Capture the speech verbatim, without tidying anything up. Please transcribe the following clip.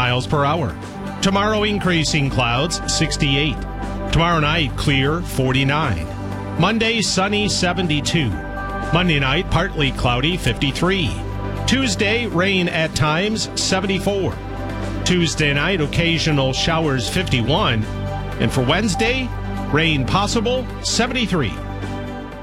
miles per hour. Tomorrow, increasing clouds, sixty-eight. Tomorrow night, clear, forty-nine. Monday, sunny, seventy-two. Monday night, partly cloudy, fifty-three. Tuesday, rain at times, seventy-four. Tuesday night, occasional showers, fifty-one. And for Wednesday, rain possible, seventy-three.